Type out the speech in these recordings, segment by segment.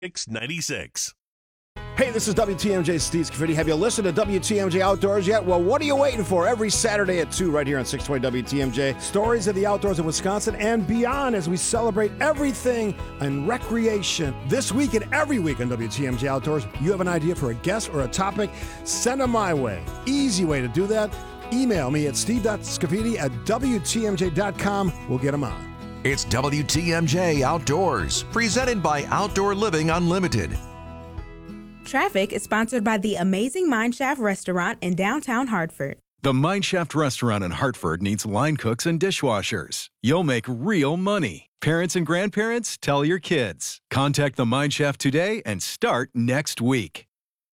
696. Hey, this is WTMJ Steve Scaffidi. Have you listened to WTMJ Outdoors yet? Well, what are you waiting for? Every Saturday at 2 right here on 620 WTMJ. Stories of the outdoors in Wisconsin and beyond as we celebrate everything and recreation. This week and every week on WTMJ Outdoors, you have an idea for a guest or a topic, send them my way. Easy way to do that. Email me at steve.scaffidi@WTMJ.com. We'll get them on. It's WTMJ Outdoors, presented by Outdoor Living Unlimited. Traffic is sponsored by the Amazing Mineshaft Restaurant in downtown Hartford. The Mineshaft Restaurant in Hartford needs line cooks and dishwashers. You'll make real money. Parents and grandparents, tell your kids. Contact the Mineshaft today and start next week.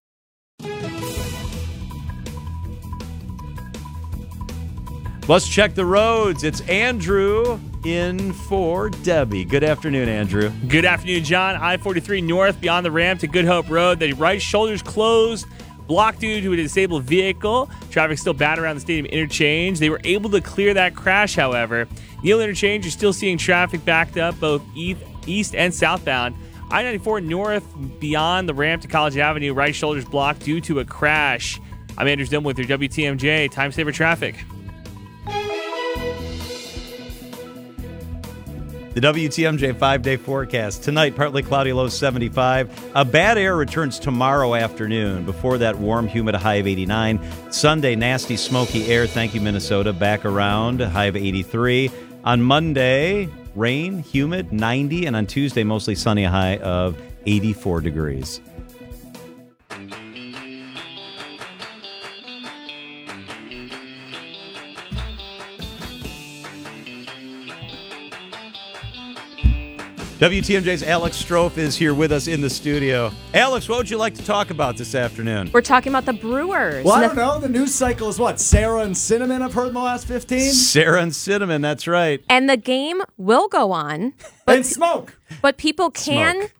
Let's check the roads. It's Andrew in for Debbie. Good afternoon, Andrew. Good afternoon, John. I-43 north beyond the ramp to Good Hope Road. The right shoulder's closed, blocked due to a disabled vehicle. Traffic still bad around the Stadium Interchange. They were able to clear that crash, however. Neal Interchange, you're still seeing traffic backed up both east and southbound. I-94 north beyond the ramp to College Avenue. Right shoulder's blocked due to a crash. I'm Andrew Stimm with your WTMJ Time Saver Traffic. The WTMJ 5-day forecast. Tonight, partly cloudy, low 75. A bad air returns tomorrow afternoon. Before that, warm, humid, a high of 89. Sunday, nasty, smoky air. Thank you, Minnesota. Back around, a high of 83. On Monday, rain, humid, 90. And on Tuesday, mostly sunny, a high of 84 degrees. WTMJ's Alex Strofe is here with us in the studio. Alex, what would you like to talk about this afternoon? We're talking about the Brewers. Well, I don't know. The news cycle is what? Sarah and Cinnamon, I've heard in the last 15? Sarah and Cinnamon, that's right. And the game will go on. And smoke. But people can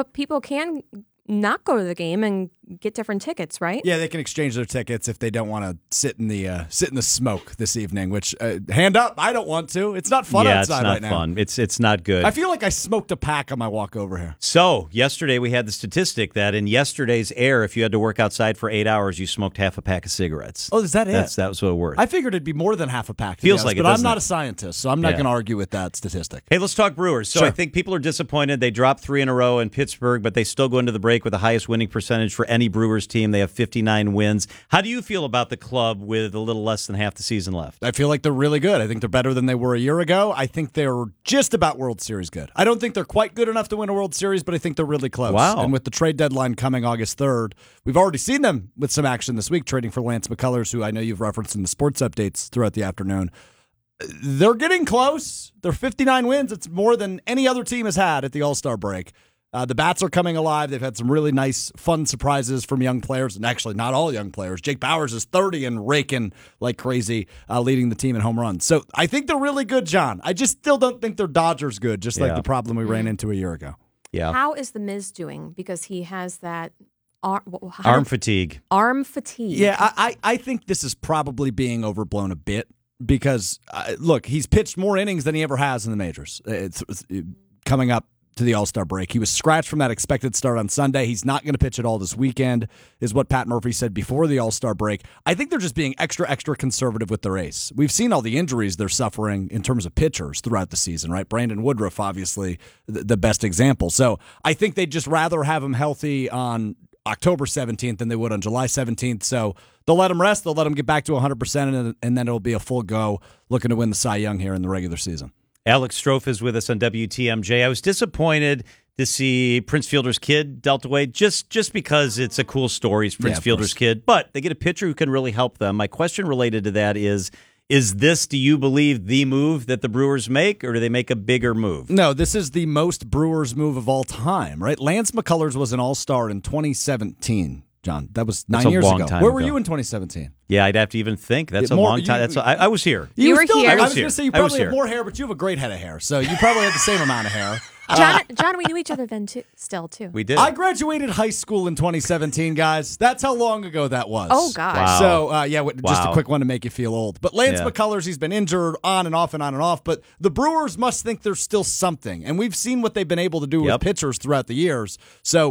not go to the game and get different tickets, right? Yeah, they can exchange their tickets if they don't want to sit in the smoke this evening. Which hand up, I don't want to. It's not fun outside right now. Yeah, it's not fun. It's not good. I feel like I smoked a pack on my walk over here. So yesterday we had the statistic that in yesterday's air, if you had to work outside for 8 hours, you smoked half a pack of cigarettes. Oh, is that it? That was what it worth. I figured it'd be more than half a pack. Feels like it, but I'm doesn't not it? a scientist, so I'm not going to argue with that statistic. Hey, let's talk Brewers. So Sure. I think people are disappointed. They dropped 3 in a row in Pittsburgh, but they still go into the break with the highest winning percentage for any Brewers team. They have 59 wins. How do you feel about the club with a little less than half the season left? I feel like they're really good. I think they're better than they were a year ago. I think they're just about World Series good. I don't think they're quite good enough to win a World Series, but I think they're really close. Wow. And with the trade deadline coming August 3rd, we've already seen them with some action this week, trading for Lance McCullers, who I know you've referenced in the sports updates throughout the afternoon. They're getting close. They're 59 wins. It's more than any other team has had at the All-Star break. The bats are coming alive. They've had some really nice, fun surprises from young players, and actually not all young players. Jake Bauers is 30 and raking like crazy, leading the team in home runs. So I think they're really good, John. I just still don't think they're Dodgers good, just like the problem we ran into a year ago. Yeah. How is the Miz doing? Because he has that arm fatigue. Arm fatigue. Yeah, I think this is probably being overblown a bit because, look, he's pitched more innings than he ever has in the majors. It's coming up to the All-Star break. He was scratched from that expected start on Sunday. He's not going to pitch at all this weekend, is what Pat Murphy said before the All-Star break. I think they're just being extra conservative with their ace. We've seen all the injuries they're suffering in terms of pitchers throughout the season, right? Brandon Woodruff, obviously, the best example. So I think they'd just rather have him healthy on October 17th than they would on July 17th. So they'll let him rest. They'll let him get back to 100%, and then it'll be a full go looking to win the Cy Young here in the regular season. Alex Strofe is with us on WTMJ. I was disappointed to see Prince Fielder's kid dealt away just because it's a cool story. It's Prince Fielder's kid, but they get a pitcher who can really help them. My question related to that is this, do you believe, the move that the Brewers make, or do they make a bigger move? No, this is the most Brewers move of all time, right? Lance McCullers was an all-star in 2017. John, that was 9 years ago. Where were you in 2017? Yeah, I'd have to even think. That's a long time. I was here. You were here. I was going to say you probably have more hair, but you have a great head of hair, so you probably have the same amount of hair. John, we knew each other then too. Still too. We did. I graduated high school in 2017, guys. That's how long ago that was. Oh gosh. Wow. So, just a Wow. quick one to make you feel old. But Lance Yeah. McCullers, he's been injured on and off and on and off. But the Brewers must think there's still something. And we've seen what they've been able to do with Yep. pitchers throughout the years. So